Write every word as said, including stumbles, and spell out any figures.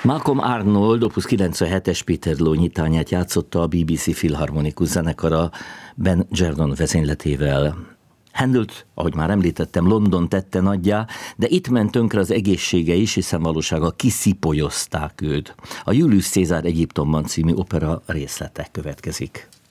Malcolm Arnold opus kilencvenhetes Péterló nyitányát játszotta a bé bé cé Filharmonikus zenekara Ben Gerdon vezényletével. Handelt, ahogy már említettem, London tette nagyjá, de itt ment tönkre az egészsége is, hiszen valósága kiszipolyozták őt. A Julius Cézár Egyiptomban című opera részlete következik.